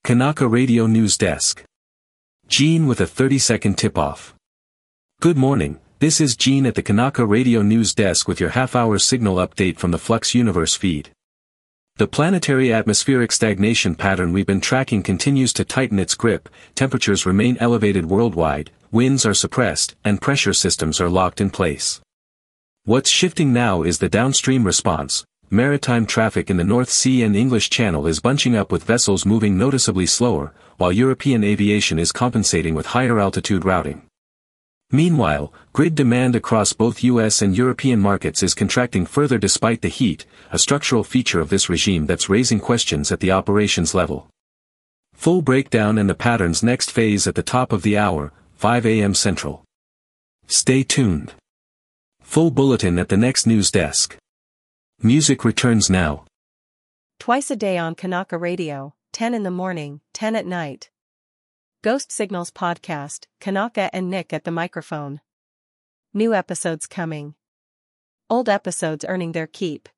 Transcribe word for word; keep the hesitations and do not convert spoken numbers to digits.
Kanaka Radio News Desk. Gene with a thirty second tip-off. Good morning, this is Gene at the Kanaka Radio News Desk with your half-hour signal update from the Flux Universe feed. The planetary atmospheric stagnation pattern we've been tracking continues to tighten its grip, temperatures remain elevated worldwide, winds are suppressed, and pressure systems are locked in place. What's shifting now is the downstream response. Maritime traffic in the North Sea and English Channel is bunching up with vessels moving noticeably slower, while European aviation is compensating with higher altitude routing. Meanwhile, grid demand across both U S and European markets is contracting further despite the heat, a structural feature of this regime that's raising questions at the operations level. Full breakdown and the pattern's next phase at the top of the hour, five a m Central. Stay tuned. Full bulletin at the next news desk. Music returns now. Twice a day on Kanaka Radio, ten in the morning, ten at night. Ghost Signals Podcast, Kanaka and Nick at the microphone. New episodes coming. Old episodes earning their keep.